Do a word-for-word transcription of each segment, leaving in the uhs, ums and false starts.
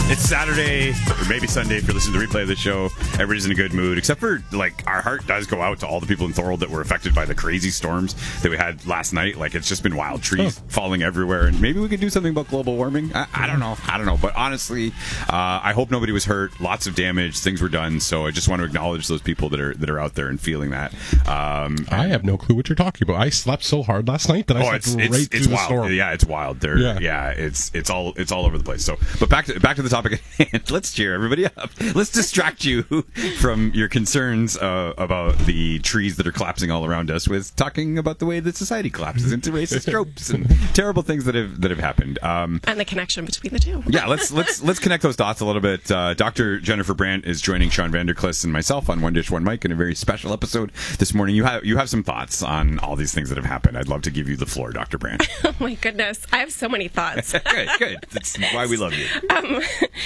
It's Saturday, or maybe Sunday if you're listening to the replay of the show. Everybody's in a good mood, except for, like, our heart does go out to all the people in Thorold that were affected by the crazy storms that we had last night. Like, it's just been wild. Trees oh. falling everywhere, and maybe we could do something about global warming. I, I don't know. I don't know. But honestly, uh, I hope nobody was hurt. Lots of damage. Things were done. So I just want to acknowledge those people that are that are out there and feeling that. Um, I have no clue what you're talking about. I slept so hard last night that I oh, slept it's, right it's, through it's the wild. storm. Yeah, it's wild. There, yeah. yeah, it's it's all it's all over the place. So, but back to back to the topic at hand. Let's cheer everybody up. Let's distract you from your concerns uh, about the trees that are collapsing all around us with talking about the way that society collapses into racist tropes and terrible things that have that have happened. Um, and the connection between the two. yeah, let's let's let's connect those dots a little bit. Uh, Doctor Jennifer Brandt is joining Sean Vanderklis and myself on One Dish One Mic in a very special episode this morning. You have you have some thoughts on all these things that have happened. I'd love to give you the floor, Doctor Brandt. Oh my goodness, I have so many thoughts. good, good. That's why we love you. Um,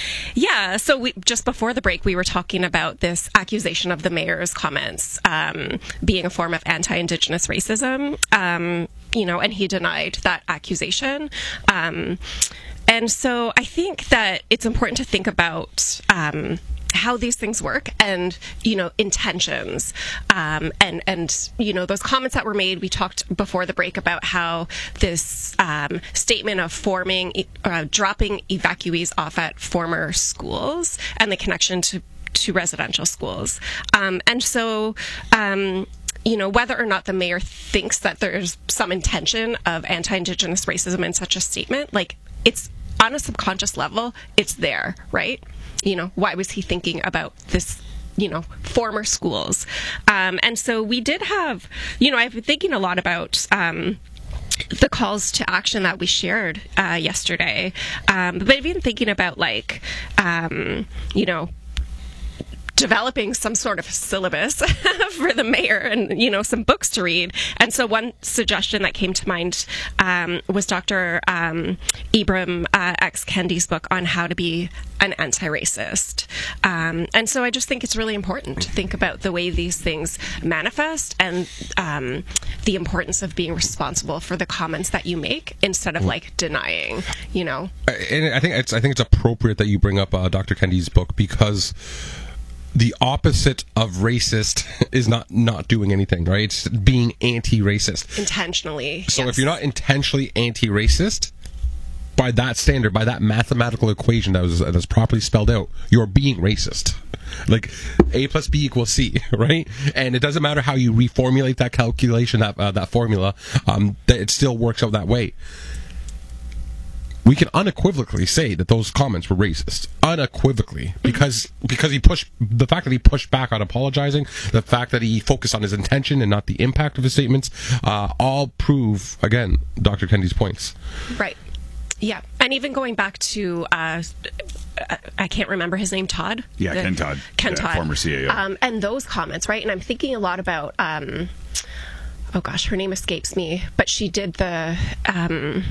yeah, so we, just before the break, we were talking about this accusation of the mayor's comments um, being a form of anti-Indigenous racism, um, you know, and he denied that accusation. Um, and so I think that it's important to think about um, how these things work and, you know, intentions. Um, and, and, you know, those comments that were made, we talked before the break about how this um, statement of forming, uh, dropping evacuees off at former schools and the connection to, to residential schools. Um, and so, um, you know, whether or not the mayor thinks that there's some intention of anti-Indigenous racism in such a statement, like, it's on a subconscious level, it's there, right? You know, why was he thinking about this, you know, former schools? Um, and so we did have, you know, I've been thinking a lot about um, the calls to action that we shared uh, yesterday. Um, but I've been thinking about, like, um, you know, developing some sort of syllabus for the mayor and, you know, some books to read. And so one suggestion that came to mind um, was Doctor Um, Ibram uh, X. Kendi's book on how to be an anti-racist. Um, and so I just think it's really important to think about the way these things manifest and um, the importance of being responsible for the comments that you make instead of, like, denying, you know. And I think it's I think it's appropriate that you bring up uh, Doctor Kendi's book, because the opposite of racist is not not doing anything, right? It's being anti-racist. Intentionally. So yes. if you're not intentionally anti-racist, by that standard, by that mathematical equation that was that's properly spelled out, you're being racist. Like, A plus B equals C, right? And it doesn't matter how you reformulate that calculation, that uh, that formula, um, that it still works out that way. We can unequivocally say that those comments were racist, unequivocally, because because he pushed the fact that he pushed back on apologizing, the fact that he focused on his intention and not the impact of his statements, uh, all prove again Doctor Kendi's points. Right. Yeah, and even going back to uh, I can't remember his name, Todd. Yeah, the, Ken Todd, Ken yeah, Todd, former C A O, um, and those comments, right? And I'm thinking a lot about. Um, oh gosh, her name escapes me, but she did the. Um,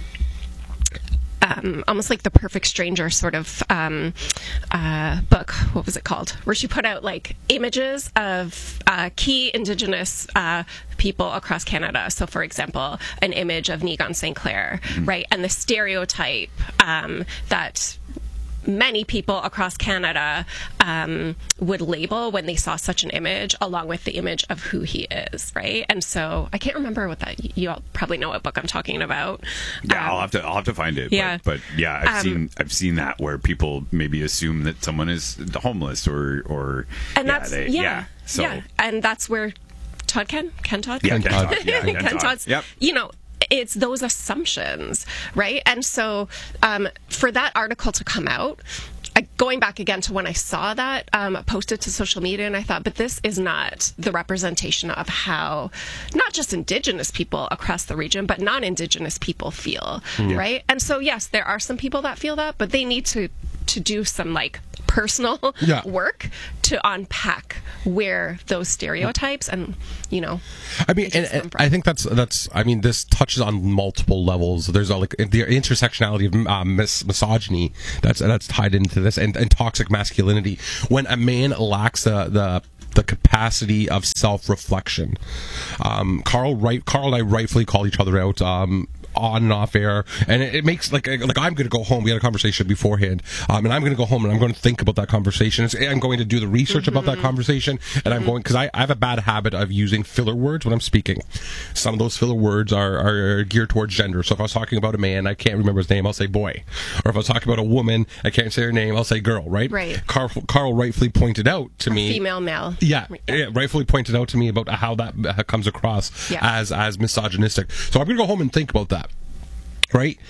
Um, almost like the Perfect Stranger sort of um, uh, book. What was it called? Where she put out, like, images of uh, key Indigenous uh, people across Canada. So, for example, an image of Negon Saint Clair, mm-hmm. right? And the stereotype um, that many people across Canada um, would label when they saw such an image, along with the image of who he is, right? And so I can't remember what that. You all probably know what book I'm talking about. Yeah, um, I'll have to. I'll have to find it. Yeah, but, but yeah, I've um, seen. I've seen that where people maybe assume that someone is homeless or or. And yeah, that's they, yeah, yeah. So yeah, and that's where Todd Ken Ken Todd yeah, Ken Ken Todd. Todd. Yeah, Ken, Ken Todd. Todd's. Yep. You know. It's those assumptions, right? And so um, for that article to come out, I, going back again to when I saw that um, posted to social media, and I thought, but this is not the representation of how not just Indigenous people across the region, but non-Indigenous people feel, mm. right? And so, yes, there are some people that feel that, but they need to to do some, like, personal yeah. work to unpack where those stereotypes and, you know, I mean, and, and I think that's that's. I mean, this touches on multiple levels. There's a, like the intersectionality of uh, mis- misogyny that's that's tied into this, and, and toxic masculinity. When a man lacks the the the capacity of self-reflection, um, Carl right, Carl and I rightfully call each other out. Um, on and off air, and it, it makes like like I'm going to go home. We had a conversation beforehand, um, and I'm going to go home and I'm going to think about that conversation. It's, I'm going to do the research mm-hmm. about that conversation, and I'm going because I, I have a bad habit of using filler words when I'm speaking. Some of those filler words are, are geared towards gender. So if I was talking about a man, I can't remember his name, I'll say boy. Or if I was talking about a woman, I can't say her name, I'll say girl. Right? Right. Carl, Carl rightfully pointed out to or me, female, male. Yeah, yeah, rightfully pointed out to me about how that uh, comes across yeah. as as misogynistic. So I'm going to go home and think about that. Right?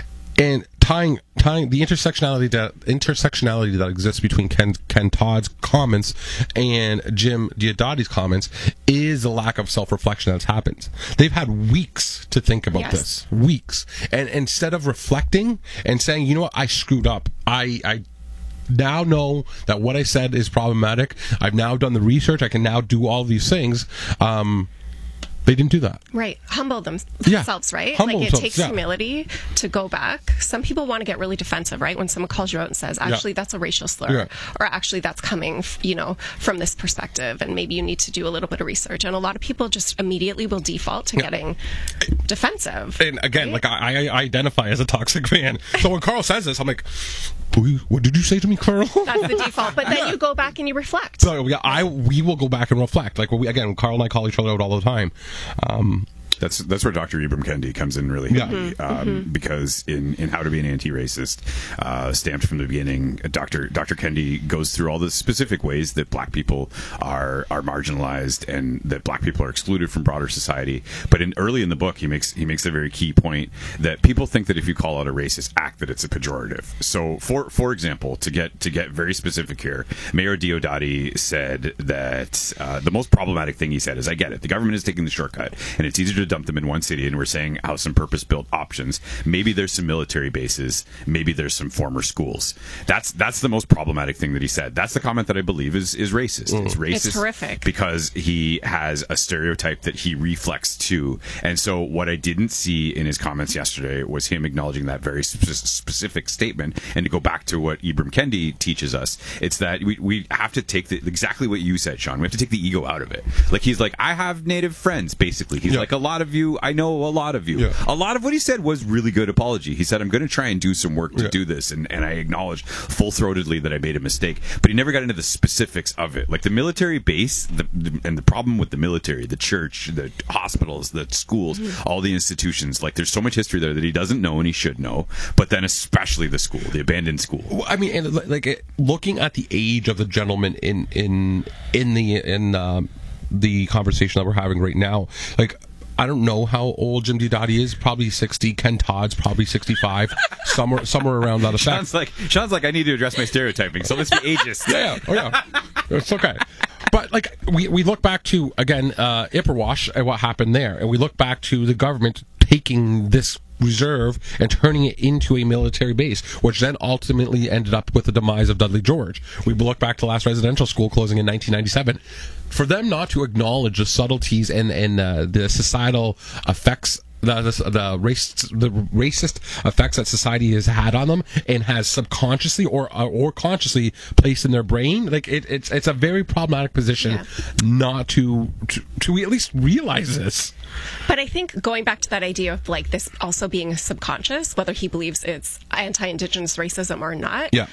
And tying tying the intersectionality that intersectionality that exists between Ken Ken Todd's comments and Jim Diodati's comments is the lack of self-reflection that's happened. They've had weeks to think about yes. this. Weeks. And instead of reflecting and saying, you know what, I screwed up. I I now know that what I said is problematic. I've now done the research. I can now do all these things. Um They didn't do that. Right. Humble them- Yeah. themselves, right? Humble like it themselves, takes yeah. humility to go back. Some people want to get really defensive, right? When someone calls you out and says, actually, Yeah. that's a racial slur. Yeah. Or actually, that's coming, f- you know, from this perspective. And maybe you need to do a little bit of research. And a lot of people just immediately will default to Yeah. getting defensive. And again, right? like I, I identify as a toxic fan. So when Carl says this, I'm like, what did you say to me, Carl? That's the default. But then Yeah. you go back and you reflect. So yeah, I we will go back and reflect. Like we, again, Carl and I call each other out all the time. Um, That's that's where Doctor Ibram Kendi comes in really Yeah. handy, um, Mm-hmm. because in, in How to Be an Anti-Racist, uh, stamped from the beginning, Doctor Doctor Kendi goes through all the specific ways that Black people are are marginalized and that Black people are excluded from broader society. But in early in the book, he makes he makes a very key point that people think that if you call out a racist act, that it's a pejorative. So, for for example, to get to get very specific here, Mayor Diodati said that uh, the most problematic thing he said is, I get it, the government is taking the shortcut, and it's easier to dump them in one city, and we're saying how some purpose-built options. Maybe there's some military bases. Maybe there's some former schools. That's that's the most problematic thing that he said. That's the comment that I believe is is racist. Mm. It's racist. It's horrific because he has a stereotype that he reflects to. And so what I didn't see in his comments yesterday was him acknowledging that very spe- specific statement. And to go back to what Ibram Kendi teaches us, it's that we we have to take the, exactly what you said, Sean. We have to take the ego out of it. Like he's like, I have Native friends. Basically, he's yeah. like a lot of you. I know a lot of you. Yeah. A lot of what he said was really good apology. He said, I'm going to try and do some work to Yeah. do this. And, and I acknowledged full-throatedly that I made a mistake. But he never got into the specifics of it. Like the military base the, the, and the problem with the military, the church, the hospitals, the schools, mm-hmm. all the institutions. Like there's so much history there that he doesn't know and he should know. But then especially the school, the abandoned school. Well, I mean, and like it, looking at the age of the gentleman in in in the in um, the conversation that we're having right now, like. I don't know how old Jim Diodati is. Probably sixty. Ken Todd's probably sixty-five. somewhere, somewhere around that effect. Sean's like, Sean's like, I need to address my stereotyping, so let's be ageist. Yeah, yeah. Oh, yeah. It's okay. But like we we look back to again uh, Ipperwash and what happened there, and we look back to the government taking this reserve and turning it into a military base, which then ultimately ended up with the demise of Dudley George. We look back to last residential school closing in nineteen ninety-seven. For them not to acknowledge the subtleties and and uh, the societal effects, the the, the race the racist effects that society has had on them and has subconsciously or or consciously placed in their brain, like it, it's it's a very problematic position yeah. not to, to to at least realize this. But I think going back to that idea of like this also being subconscious, whether he believes it's anti-Indigenous racism or not, Yeah.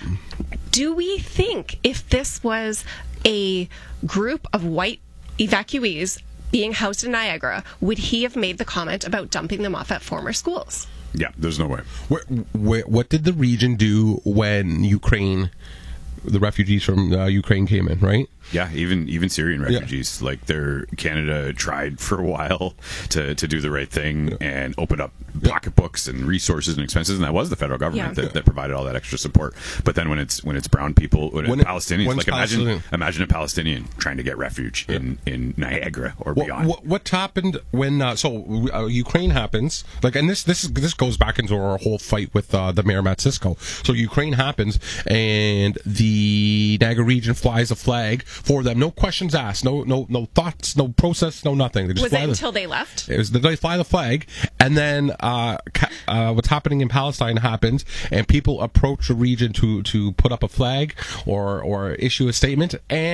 do we think if this was a group of white evacuees being housed in Niagara, would he have made the comment about dumping them off at former schools? Yeah, there's no way. Where, where, what did the region do when Ukraine, the refugees from uh, Ukraine came in, right? Yeah, even even Syrian refugees, yeah. like their Canada tried for a while to, to do the right thing yeah. and open up pocketbooks and resources and expenses, and that was the federal government yeah. that, that provided all that extra support. But then when it's when it's brown people, when, when it's Palestinians, when like it's imagine Palestinian. imagine a Palestinian trying to get refuge yeah. in, in Niagara or what, beyond. What, what happened when uh, so uh, Ukraine happens? Like, and this this is, this goes back into our whole fight with uh, the mayor Matt Cisco. So Ukraine happens, and the Niagara region flies a flag for them. No questions asked, no no no thoughts, no process, no nothing. They just was fly it the, until they left? It was the they fly the flag, and then uh, uh, what's happening in Palestine happens, and people approach the region to to put up a flag or or issue a statement, and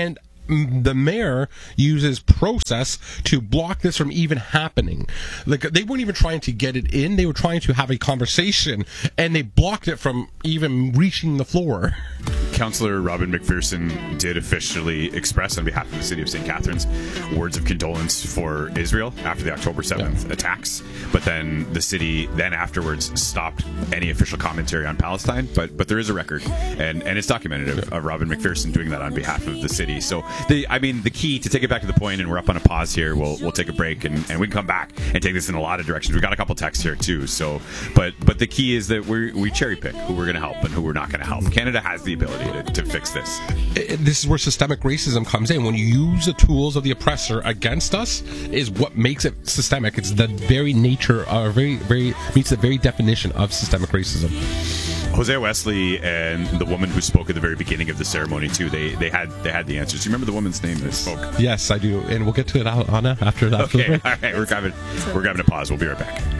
mm, the mayor uses process to block this from even happening. Like, they weren't even trying to get it in, they were trying to have a conversation, and they blocked it from even reaching the floor. Councillor Robin McPherson did officially express on behalf of the city of Saint Catharines words of condolence for Israel after the October seventh yeah. attacks, but then the city then afterwards stopped any official commentary on Palestine, but but there is a record, and, and it's documented of, of Robin McPherson doing that on behalf of the city. So, the I mean, the key, to take it back to the point, and we're up on a pause here, we'll we'll take a break, and, and we can come back and take this in a lot of directions. We've got a couple texts here too, so, but but the key is that we we cherry pick who we're going to help and who we're not going to help. Canada has the ability to, to fix this. This is where systemic racism comes in. When you use the tools of the oppressor against us, is what makes it systemic. It's the very nature, uh, very, very meets the very definition of systemic racism. Hosea Wesley and the woman who spoke at the very beginning of the ceremony too, they they had they had the answers. Do you remember the woman's name that spoke? Yes, I do, and we'll get to it, Anna, after that. Okay, all right, we're grabbing we're grabbing a pause. We'll be right back.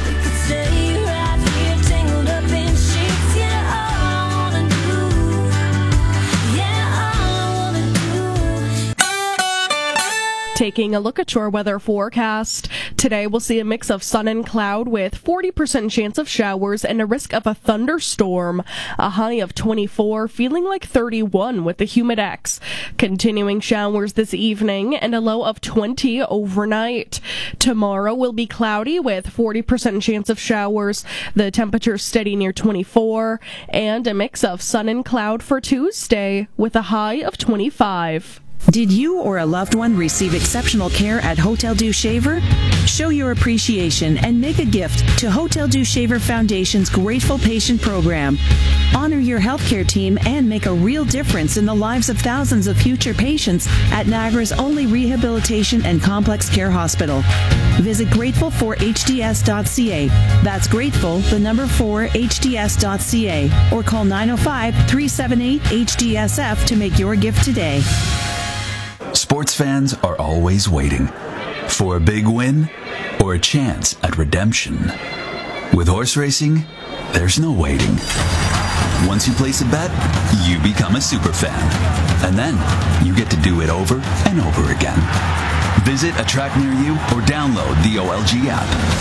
Taking a look at your weather forecast. Today we'll see a mix of sun and cloud with forty percent chance of showers and a risk of a thunderstorm. A high of twenty-four, feeling like thirty-one with the Humidex. Continuing showers this evening and a low of twenty overnight. Tomorrow will be cloudy with forty percent chance of showers. The temperature steady near twenty-four, and a mix of sun and cloud for Tuesday with a high of twenty-five. Did you or a loved one receive exceptional care at Hotel Dieu Shaver? Show your appreciation and make a gift to Hotel Dieu Shaver Foundation's Grateful Patient Program. Honor your healthcare team and make a real difference in the lives of thousands of future patients at Niagara's only rehabilitation and complex care hospital. Visit grateful for h d s dot c a. That's grateful, the number four, h d s dot c a. Or call nine oh five, three seven eight, H D S F to make your gift today. Sports fans are always waiting for a big win or a chance at redemption. With horse racing, there's no waiting. Once you place a bet, you become a super fan. And then you get to do it over and over again. Visit a track near you or download the O L G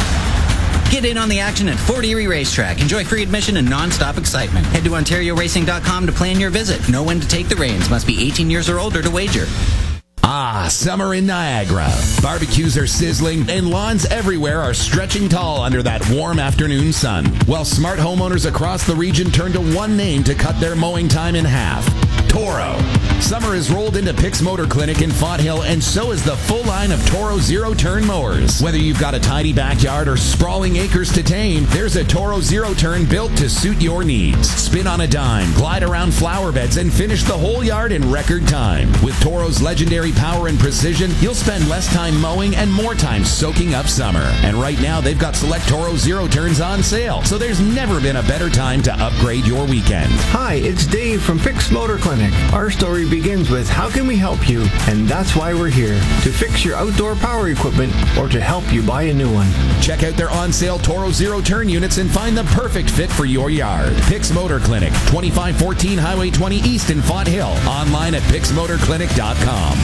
app. Get in on the action at Fort Erie Racetrack. Enjoy free admission and non-stop excitement. Head to ontario racing dot com to plan your visit. Know when to take the reins. Must be eighteen years or older to wager. Ah, summer in Niagara. Barbecues are sizzling and lawns everywhere are stretching tall under that warm afternoon sun. While smart homeowners across the region turn to one name to cut their mowing time in half. Toro. Summer has rolled into Pix Motor Clinic in Fonthill, and so is the full line of Toro zero-turn mowers. Whether you've got a tidy backyard or sprawling acres to tame, there's a Toro zero-turn built to suit your needs. Spin on a dime, glide around flower beds, and finish the whole yard in record time. With Toro's legendary power and precision, you'll spend less time mowing and more time soaking up summer. And right now, they've got select Toro zero-turns on sale, so there's never been a better time to upgrade your weekend. Hi, it's Dave from Pix Motor Clinic. Our story begins with how can we help you, and that's why we're here, to fix your outdoor power equipment or to help you buy a new one. Check out their on-sale Toro zero-turn units and find the perfect fit for your yard. Pix Motor Clinic, twenty-five fourteen Highway twenty East in Fonthill. Online at pix motor clinic dot com.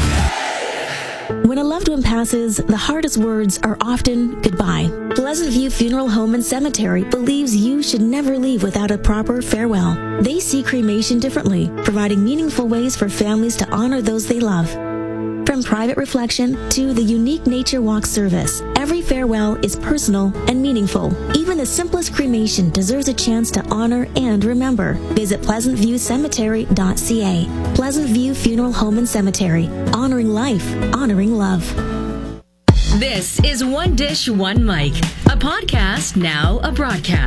When a loved one passes, the hardest words are often goodbye. Pleasant View Funeral Home and Cemetery believes you should never leave without a proper farewell. They see cremation differently, providing meaningful ways for families to honor those they love. From private reflection to the unique nature walk service, every farewell is personal and meaningful. Even the simplest cremation deserves a chance to honor and remember. Visit pleasant view cemetery dot c a. Pleasant View Funeral Home and Cemetery. Honoring life, honoring love. This is One Dish, One Mic, a podcast, now a broadcast.